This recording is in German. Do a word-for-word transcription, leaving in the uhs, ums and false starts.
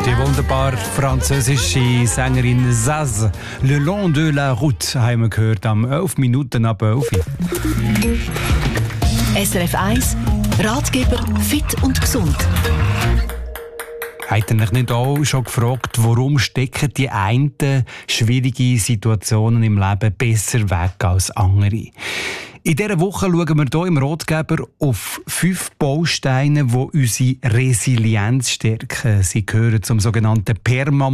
Die wunderbare französische Sängerin Zaz, Le Long de la Route, haben wir gehört, am elf Minuten ab elf. S R F eins, Ratgeber fit und gesund. Habt ihr euch nicht auch schon gefragt, warum stecken die einen schwierige Situationen im Leben besser weg als andere? In dieser Woche schauen wir hier im Ratgeber auf fünf Bausteine, die unsere Resilienz stärken. Sie gehören zum sogenannten Perma